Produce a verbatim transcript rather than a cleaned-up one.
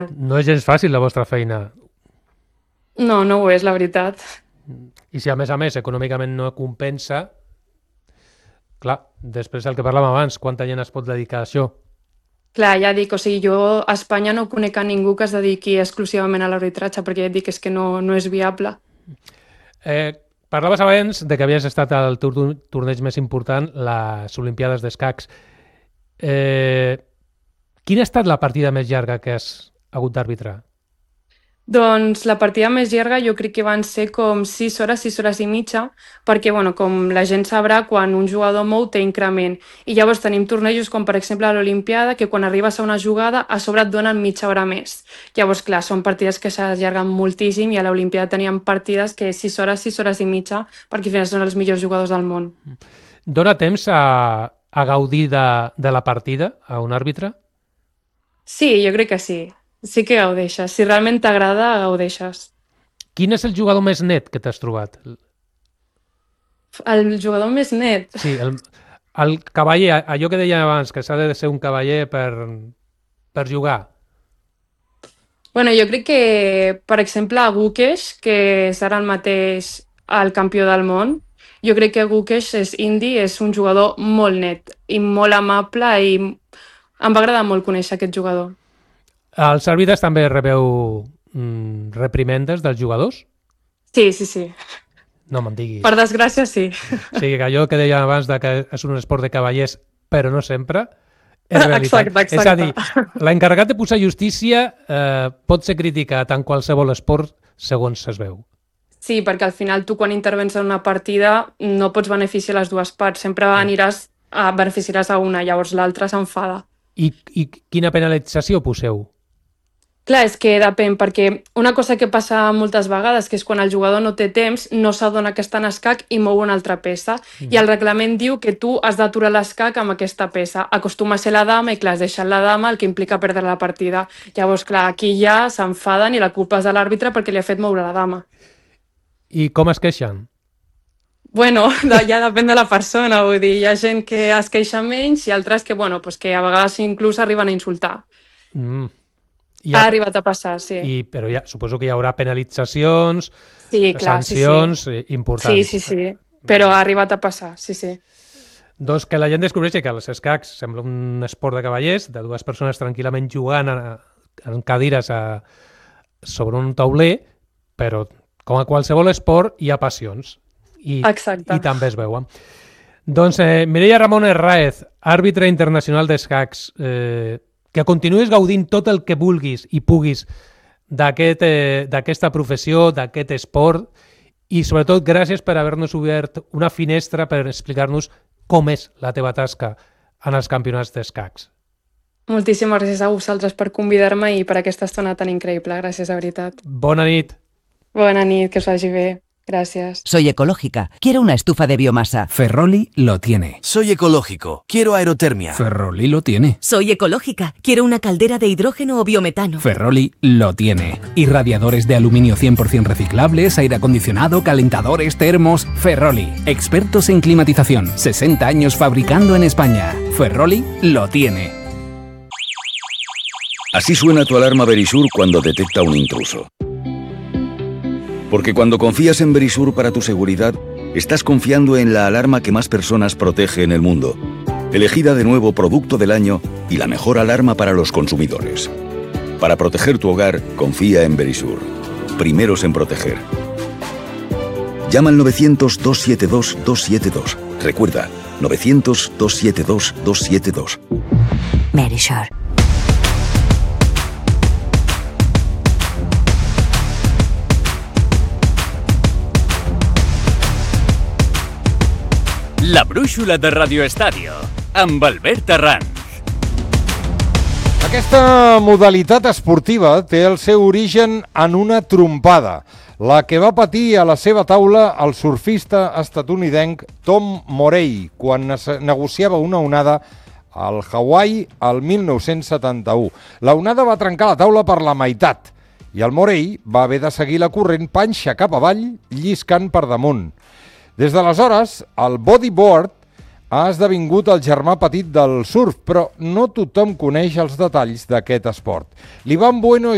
No és gens fàcil la vostra feina. No, no ho és, la veritat. I si a més a més econòmicament no compensa, clar, després el que parlàvem abans, quanta gent es pot dedicar a això? Clar, ja dic, o sigui, jo a Espanya no conec a ningú que es dediqui exclusivament a l'arbitratge, perquè ja et dic, és que no, no és viable. Eh, parlaves abans de que havies estat al tur torneig més important, les Olimpiades d'escacs. Eh, quina ha estat la partida més llarga que has hagut d'arbitrar? Doncs la partida més llarga jo crec que van ser com sis hores, sis hores i mitja, perquè, bueno, com la gent sabrà, quan un jugador mou té increment. I llavors tenim tornejos com, per exemple, a l'Olimpiada, que quan arribes a una jugada, a sobre et donen mitja hora més. Llavors, clar, són partides que s'allarguen moltíssim i a l'Olimpiada teníem partides que sis hores, sis hores i mitja, perquè al final són els millors jugadors del món. Dóna temps a, a gaudir de, de la partida a un àrbitre? Sí, jo crec que sí. Sí que gaudeixes. Si realment t'agrada, gaudeixes. Quin és el jugador més net que t'has trobat? El jugador més net. Sí, el, el cavaller, allò que deia abans, que s'ha de ser un cavaller per, per jugar. Bueno, jo crec que, per exemple, a Gukesh, que és ara el mateix el campió del món, jo crec que Gukesh és indi, és un jugador molt net i molt amable i em va agradar molt conèixer aquest jugador. Els àrbitres també rebeu mm, reprimendes dels jugadors? Sí, sí, sí. No me'n diguis. Per desgràcia, sí. Sí, que allò que deia abans de que és un esport de cavallers, però no sempre, és realitat. Exacte, exacte. És a dir, l'encarregat de posar justícia eh, pot ser criticat en qualsevol esport segons es veu. Sí, perquè al final tu quan intervens en una partida no pots beneficiar les dues parts, sempre aniràs a beneficiaràs a una, llavors l'altra s'enfada. I, I quina penalització poseu? Clar, és que depèn, perquè una cosa que passa moltes vegades, que és quan el jugador no té temps, no s'adona que està en escac i mou una altra peça. Mm. I el reglament diu que tu has d'aturar l'escac amb aquesta peça. Acostuma a ser la dama i, clar, has deixat la dama, el que implica perdre la partida. Llavors, clar, aquí ja s'enfaden i la culpa és de l'àrbitre perquè li ha fet moure la dama. I com es queixen? Bueno, ja depèn de la persona, vull dir, hi ha gent que es queixa menys i altres que, bueno, pues que a vegades inclús arriben a insultar. Mm. Ha, ha arribat a passar, sí. I, però ja, suposo que hi haurà penalitzacions, sí, clar, sancions sí, sí. importants. Sí, sí, sí, però ha arribat a passar, sí, sí. Doncs que la gent descobreixi que els escacs sembla un esport de cavallers, de dues persones tranquil·lament jugant a, en cadires a, sobre un tauler, però com a qualsevol esport hi ha passions. I, Exacte. I també es veuen. Doncs eh, Mireia Ramon Herráez, àrbitre internacional d'escacs, eh, que continuïs gaudint tot el que vulguis i puguis d'aquest, eh, d'aquesta professió, d'aquest esport, i sobretot gràcies per haver-nos obert una finestra per explicar-nos com és la teva tasca en els campionats d'escacs. Moltíssimes gràcies a vosaltres per convidar-me i per aquesta estona tan increïble. Gràcies, de veritat. Bona nit. Bona nit, que us vagi bé. Gracias. Soy ecológica. Quiero una estufa de biomasa. Ferroli lo tiene. Soy ecológico. Quiero aerotermia. Ferroli lo tiene. Soy ecológica. Quiero una caldera de hidrógeno o biometano. Ferroli lo tiene. Irradiadores de aluminio cien por ciento reciclables, aire acondicionado, calentadores, termos. Ferroli. Expertos en climatización. sesenta años fabricando en España. Ferroli lo tiene. Así suena tu alarma Verisur cuando detecta un intruso. Porque cuando confías en Verisur para tu seguridad, estás confiando en la alarma que más personas protege en el mundo. Elegida de nuevo Producto del Año y la mejor alarma para los consumidores. Para proteger tu hogar, confía en Verisur. Primeros en proteger. Llama al novecientos, dos siete dos, dos siete dos. Recuerda, novecientos, dos siete dos, dos siete dos. Verisur. La brúixola de Radio Estadio, amb Albert Arranz. Aquesta modalitat esportiva té el seu origen en una trompada, la que va patir a la seva taula el surfista estatunidenc Tom Morey quan negociava una onada al Hawaii al mil nou-cents setanta-u. La onada va trencar la taula per la meitat i el Morey va haver de seguir la corrent panxa cap avall, lliscant per damunt. Des d'aleshores, el bodyboard ha esdevingut el germà petit del surf, però no tothom coneix els detalls d'aquest esport. L'Ivan Bueno